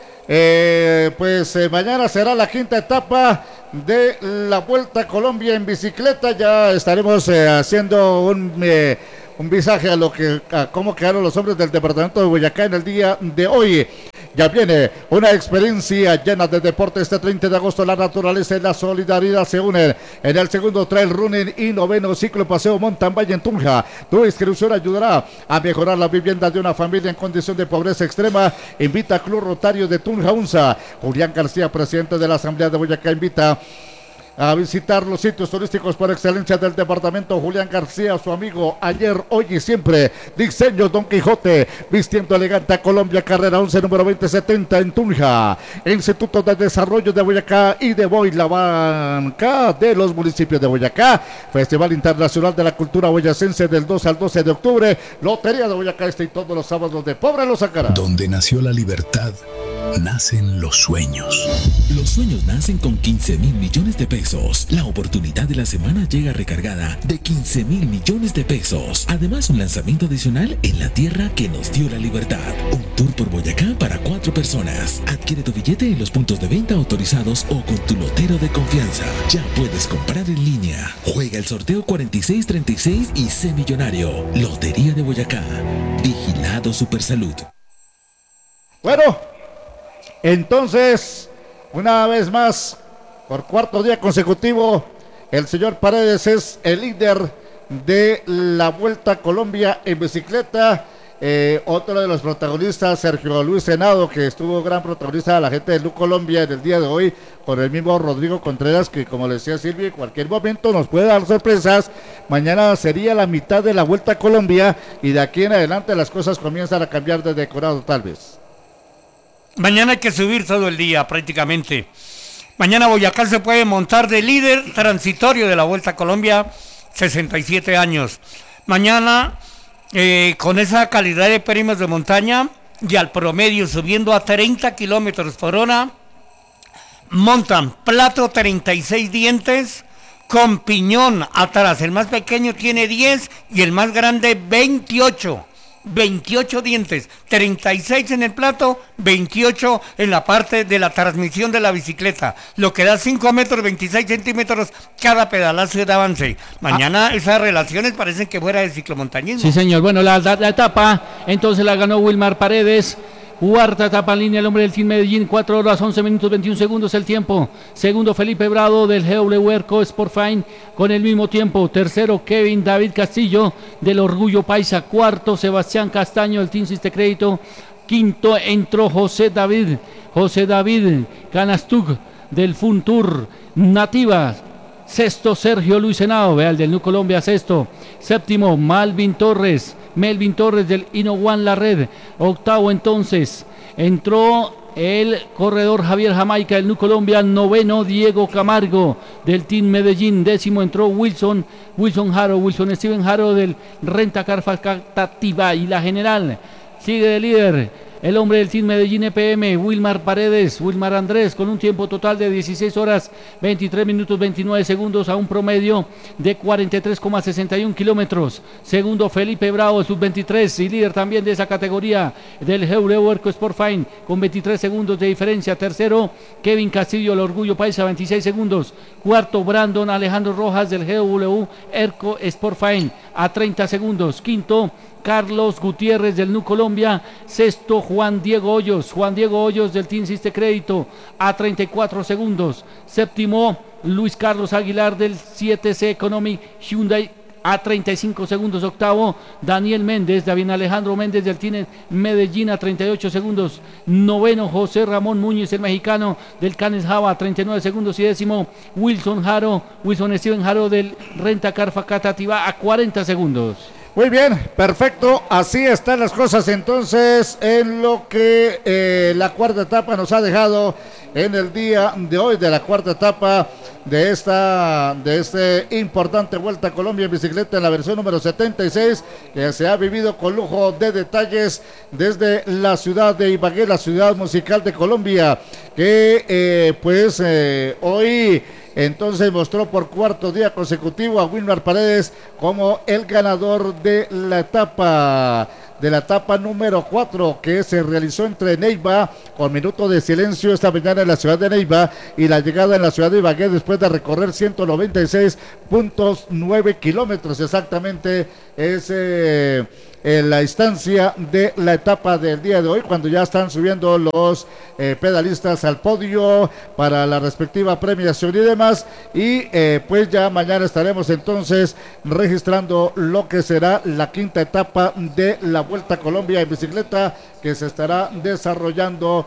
S3: Mañana será la quinta etapa de la Vuelta a Colombia en bicicleta. Ya estaremos haciendo un visaje a cómo quedaron los hombres del departamento de Boyacá en el día de hoy. Ya viene una experiencia llena de deporte. Este 30 de agosto la naturaleza y la solidaridad se unen en el segundo trail running y noveno ciclo paseo mountain bike en Tunja. Tu inscripción ayudará a mejorar la vivienda de una familia en condición de pobreza extrema. Invita a Club Rotario de Tunja UNSA. Julián García, presidente de la Asamblea de Boyacá, invita a visitar los sitios turísticos por excelencia del departamento. Julián García, su amigo ayer, hoy y siempre. Diseño Don Quijote, vistiendo elegante a Colombia, carrera 11, número 2070 en Tunja. Instituto de Desarrollo de Boyacá y de Boy, la banca de los municipios de Boyacá. Festival Internacional de la Cultura Boyacense del 2 al 12 de octubre. Lotería de Boyacá y todos los sábados de Pobre lo sacará.
S4: Donde nació la libertad, nacen los sueños.
S5: Los sueños nacen con 15,000 millones de pesos. La oportunidad de la semana llega recargada de 15,000 millones de pesos. Además, un lanzamiento adicional en la tierra que nos dio la libertad. Un tour por Boyacá para 4 personas. Adquiere tu billete en los puntos de venta autorizados o con tu lotero de confianza. Ya puedes comprar en línea. Juega el sorteo 4636 y sé millonario. Lotería de Boyacá. Vigilado Supersalud.
S3: Bueno, entonces, una vez más, por cuarto día consecutivo, el señor Paredes es el líder de la Vuelta a Colombia en bicicleta. Otro de los protagonistas, Sergio Luis Henao, que estuvo gran protagonista de la gente de Lu Colombia en el día de hoy, con el mismo Rodrigo Contreras, que como le decía Silvia, en cualquier momento nos puede dar sorpresas. Mañana sería la mitad de la Vuelta a Colombia y de aquí en adelante las cosas comienzan a cambiar de decorado tal vez.
S2: Mañana hay que subir todo el día prácticamente. Mañana Boyacá se puede montar de líder transitorio de la Vuelta a Colombia, 67 años. Mañana, con esa calidad de premios de montaña y al promedio subiendo a 30 kilómetros por hora, montan plato 36 dientes con piñón atrás. El más pequeño tiene 10 y el más grande 28 dientes, 36 en el plato, 28 en la parte de la transmisión de la bicicleta, lo que da 5 metros, 26 centímetros cada pedalazo de avance. Mañana esas relaciones parecen que fuera de ciclomontañismo.
S1: Sí, señor. Bueno, la etapa entonces la ganó Wilmar Paredes. Cuarta etapa en línea, el hombre del Team Medellín, 4 horas, 11 minutos, 21 segundos el tiempo. Segundo, Felipe Bravo del GW Erco Sportfine con el mismo tiempo. Tercero, Kevin David Castillo del Orgullo Paisa. Cuarto, Sebastián Castaño del Team Siste Crédito. Quinto, entró José David Canastug del Funtour Nativa. Sexto, Sergio Luis Henao, vea el del New Colombia, sexto. Séptimo, Melvin Torres del Ino One La Red. Octavo, entonces, entró el corredor Javier Jamaica del New Colombia. Noveno, Diego Camargo del Team Medellín. Décimo, entró Wilson Steven Haro del Rentacar Factativa. Y la general sigue de líder el hombre del Team Medellín EPM, Wilmar Andrés, con un tiempo total de 16 horas, 23 minutos, 29 segundos, a un promedio de 43,61 kilómetros. Segundo, Felipe Bravo, sub-23, y líder también de esa categoría del GW Erco Sportfine, con 23 segundos de diferencia. Tercero, Kevin Castillo, el Orgullo Paisa, 26 segundos. Cuarto, Brandon Alejandro Rojas, del GW Erco Sportfine, a 30 segundos. Quinto, Carlos Gutiérrez del New Colombia. Sexto, Juan Diego Hoyos del Team Siste Crédito a 34 segundos. Séptimo, Luis Carlos Aguilar del 7C Economy Hyundai a 35 segundos. Octavo, Daniel Méndez, David Alejandro Méndez del Team Medellín a 38 segundos. Noveno, José Ramón Muñiz, el mexicano del Canes Java a 39 segundos. Y décimo, Wilson Steven Jaro del Rentacar Facatativá a 40 segundos.
S3: Muy bien, perfecto, así están las cosas entonces en lo que la cuarta etapa nos ha dejado en el día de hoy, de la cuarta etapa de este importante Vuelta a Colombia en bicicleta en la versión número 76, que se ha vivido con lujo de detalles desde la ciudad de Ibagué, la ciudad musical de Colombia, que hoy entonces mostró por cuarto día consecutivo a Wilmar Paredes como el ganador de la etapa número 4, que se realizó entre Neiva, con minuto de silencio esta mañana en la ciudad de Neiva, y la llegada en la ciudad de Ibagué después de recorrer 196.9 kilómetros exactamente. Es en la instancia de la etapa del día de hoy, cuando ya están subiendo los pedalistas al podio para la respectiva premiación y demás, y pues ya mañana estaremos entonces registrando lo que será la quinta etapa de la Vuelta a Colombia en bicicleta, que se estará desarrollando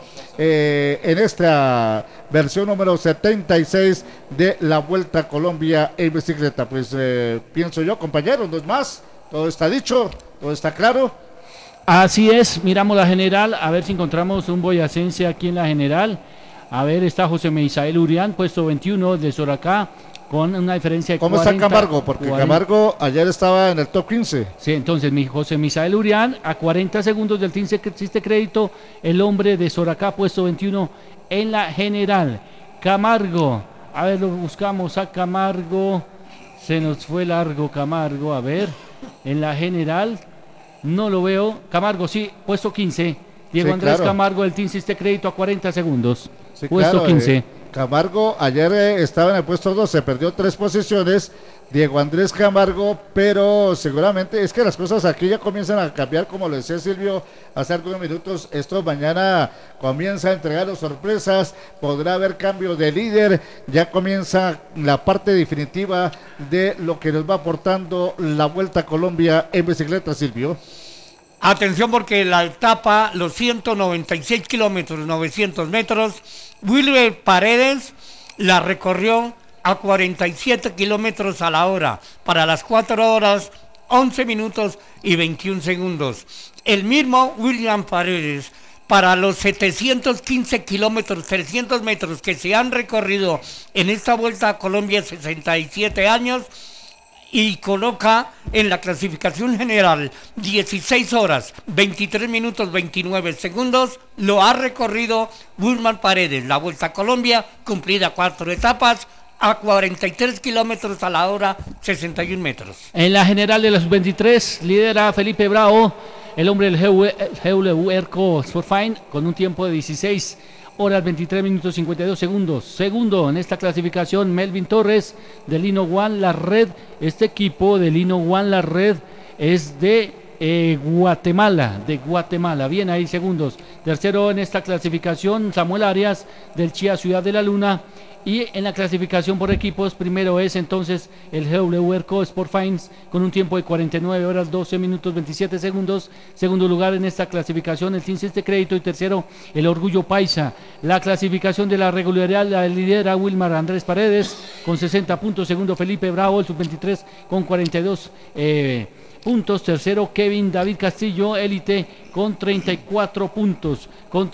S3: en esta versión número 76 de la Vuelta a Colombia en bicicleta. Pues pienso yo, compañeros, no es más, todo está dicho, todo está claro.
S1: Así es, miramos la general, a ver si encontramos un boyacense aquí en la general. A ver, está José Misael Urián, puesto 21 de Soracá, con una diferencia de
S3: ¿Cómo
S1: 40,
S3: está Camargo? Porque 40. Camargo ayer estaba en el top 15.
S1: Sí, entonces José Misael Urián a 40 segundos del Team Siste Crédito, el hombre de Soracá, puesto 21 en la general. Camargo, a ver, lo buscamos a Camargo, se nos fue largo Camargo, a ver, en la general, no lo veo. Camargo, sí, puesto 15. Diego Andrés claro. Camargo del Team Siste Crédito a 40 segundos. Sí, puesto claro, 15.
S3: Camargo ayer estaba en el puesto 12, perdió 3 posiciones. Diego Andrés Camargo, pero seguramente es que las cosas aquí ya comienzan a cambiar, como lo decía Silvio hace algunos minutos. Esto mañana comienza a entregar las sorpresas, podrá haber cambio de líder, ya comienza la parte definitiva de lo que nos va aportando la Vuelta a Colombia en bicicleta, Silvio.
S2: Atención, porque la etapa, los 196 kilómetros, 900 metros, Wilmer Paredes la recorrió a 47 kilómetros a la hora, para las 4 horas, 11 minutos y 21 segundos. El mismo William Paredes, para los 715 kilómetros, 300 metros que se han recorrido en esta Vuelta a Colombia, 67 años, y coloca en la clasificación general 16 horas, 23 minutos, 29 segundos, lo ha recorrido Wilmar Paredes. La Vuelta a Colombia, cumplida 4 etapas, a 43 kilómetros a la hora, 61 metros.
S1: En la general de los 23, lidera Felipe Bravo, el hombre del GW Erco Sportfine, con un tiempo de 16 horas 23 minutos 52 segundos. Segundo en esta clasificación, Melvin Torres de Lino One La Red. Este equipo de Lino One La Red es de Guatemala, bien ahí segundos. Tercero en esta clasificación, Samuel Arias del Chía Ciudad de la Luna. Y en la clasificación por equipos, primero es entonces el GW Erco Sport Fines con un tiempo de 49 horas 12 minutos 27 segundos. Segundo lugar en esta clasificación el Team Siste Crédito, y tercero el Orgullo Paisa. La clasificación de la regularidad la lidera Wilmar Andrés Paredes con 60 puntos. Segundo Felipe Bravo, el sub-23 con 42 puntos. Tercero Kevin David Castillo, élite, con 34 puntos.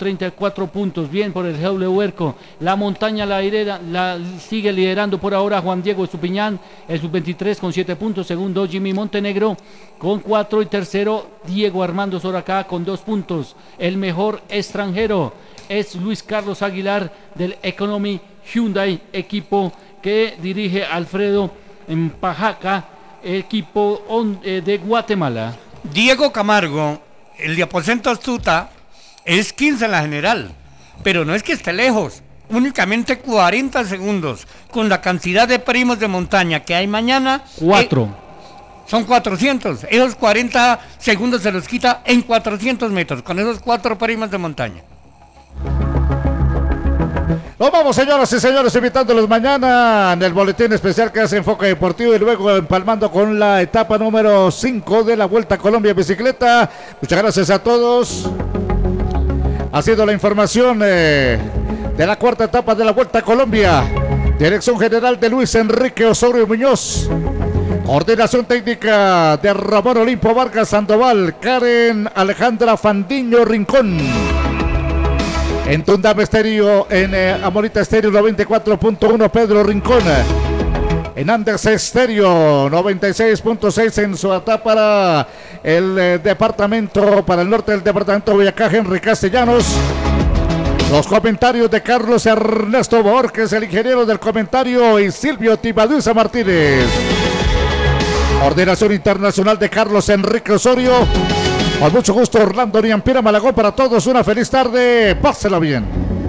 S1: Bien por el GW Erco. La montaña la sigue liderando por ahora Juan Diego Estupiñán, el sub-23 con 7 puntos. Segundo Jimmy Montenegro con 4, y tercero Diego Armando Soracá con 2 puntos. El mejor extranjero es Luis Carlos Aguilar del Economy Hyundai, equipo que dirige Alfredo Pajaca, equipo de Guatemala.
S2: Diego Camargo, el de Aposento Astuta, es 15 en la general, pero no es que esté lejos, únicamente 40 segundos, con la cantidad de primos de montaña que hay mañana.
S1: 4.
S2: son 400. Esos 40 segundos se los quita en 400 metros, con esos 4 primas de montaña.
S3: Nos vamos, señoras y señores, invitándolos mañana en el boletín especial que hace Enfoque Deportivo y luego empalmando con la etapa número 5 de la Vuelta a Colombia en bicicleta. Muchas gracias a todos. Ha sido la información de la cuarta etapa de la Vuelta a Colombia. Dirección general de Luis Enrique Osorio Muñoz. Coordinación técnica de Ramón Olimpo Vargas Sandoval. Karen Alejandra Fandiño Rincón. En Tundama Estéreo, en Amorita Estéreo 94.1 Pedro Rincón. En Andes Estéreo 96.6 en Suatá para el departamento, para el norte del departamento de Boyacá, Henry Castellanos. Los comentarios de Carlos Ernesto Borges, el ingeniero del comentario, y Silvio Tibaduza Martínez. Coordinación internacional de Carlos Enrique Osorio. Con mucho gusto, Orlando Niampira Malagón, para todos una feliz tarde, pásela bien.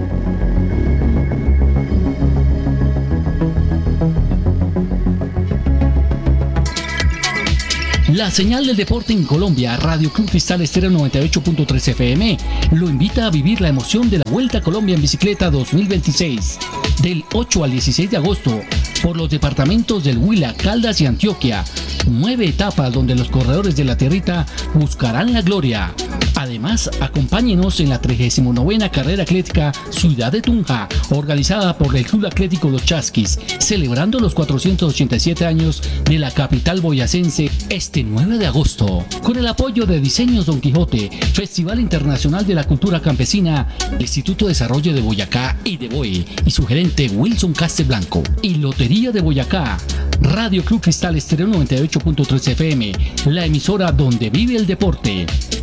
S1: La señal del deporte en Colombia, Radio Club Cristal Estéreo 98.3 FM, lo invita a vivir la emoción de la Vuelta a Colombia en Bicicleta 2026, del 8 al 16 de agosto, por los departamentos del Huila, Caldas y Antioquia. 9 etapas donde los corredores de la tierrita buscarán la gloria. Además, acompáñenos en la 39ª Carrera Atlética Ciudad de Tunja, organizada por el Club Atlético Los Chasquis, celebrando los 487 años de la capital boyacense este 9 de agosto, con el apoyo de Diseños Don Quijote, Festival Internacional de la Cultura Campesina, el Instituto de Desarrollo de Boyacá y de BOE, y su gerente Wilson Casteblanco, y Lotería de Boyacá. Radio Club Cristal Estéreo 98.3 FM, la emisora donde vive el deporte.